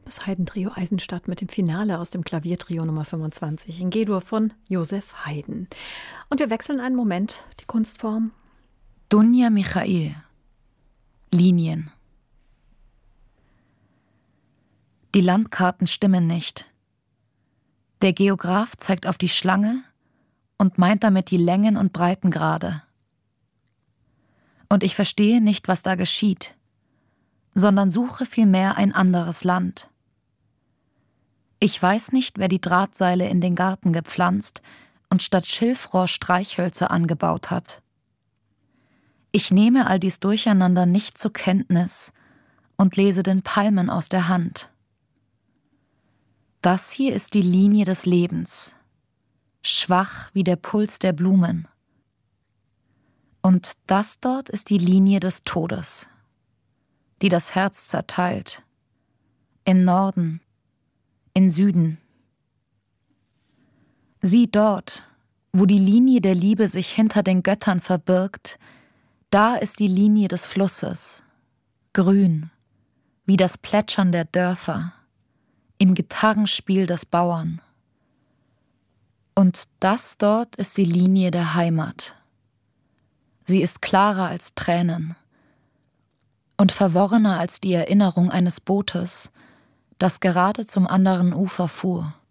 Das Haydn-Trio Eisenstadt mit dem Finale aus dem Klaviertrio Nummer 25 in G-Dur von Joseph Haydn. Und wir wechseln einen Moment die Kunstform. Dunja Michail. Linien. Die Landkarten stimmen nicht. Der Geograph zeigt auf die Schlange und meint damit die Längen und Breitengrade. Und ich verstehe nicht, was da geschieht, sondern suche vielmehr ein anderes Land. Ich weiß nicht, wer die Drahtseile in den Garten gepflanzt und statt Schilfrohr Streichhölzer angebaut hat. Ich nehme all dies Durcheinander nicht zur Kenntnis und lese den Palmen aus der Hand. Das hier ist die Linie des Lebens, schwach wie der Puls der Blumen. Und das dort ist die Linie des Todes, die das Herz zerteilt, in Norden, in Süden. Sieh dort, wo die Linie der Liebe sich hinter den Göttern verbirgt, da ist die Linie des Flusses, grün, wie das Plätschern der Dörfer, im Gitarrenspiel des Bauern. Und das dort ist die Linie der Heimat. Sie ist klarer als Tränen und verworrener als die Erinnerung eines Bootes, das gerade zum anderen Ufer fuhr.